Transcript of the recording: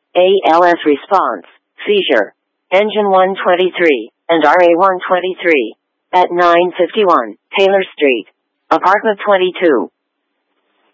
ALS response, seizure. Engine 123, and RA 123. At 951, Taylor Street. Apartment 22.